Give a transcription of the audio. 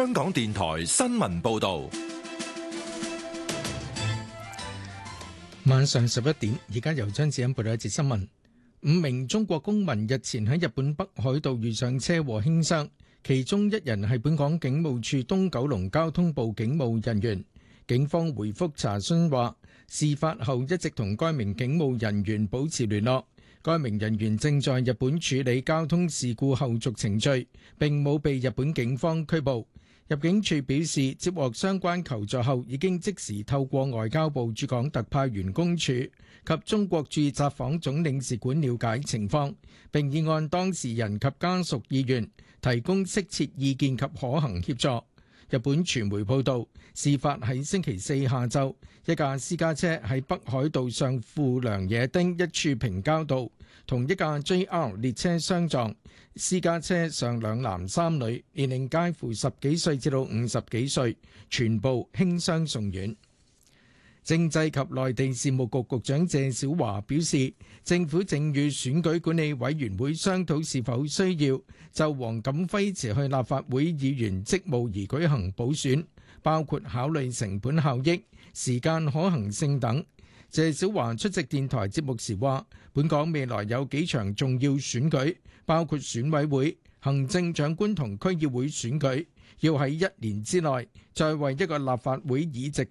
香港電台新聞報道。 晚上11點，而家由張子欣報道一節新聞。5名中國公民日前喺日本北海道遇上車禍輕傷，其中一人係本港警務處東九龍交通部警務人員。警方回覆查詢話，事發後一直同該名警務人員保持聯絡，該名人員正在日本處理交通事故後續程序，並冇被日本警方拘捕。入境處表示，接獲相關求助後，已經即時透過外交部駐港特派員公署及中國駐札幌總領事館了解情況，並已按當事人及家屬意願提供適切意見及可行協助。日本傳媒報道，事發喺星期四下晝，一架私家車喺北海道上富良野町一處平交道同一架 JR 列車相撞，私家車上兩男三女，年齡介乎10幾歲至到50幾歲，全部輕傷送院。政制及內地事務局局長謝小華表示，政府正與選舉管理委員會商討是否需要就黃錦輝辭去立法會議員職務而舉行補選，包括考慮成本效益、時間可行性等。謝小華出席電台節目時話，本港未來有幾場重要選舉，包括選委會、行政長官同區議會選舉，要喺1年之內再為一個立法會議席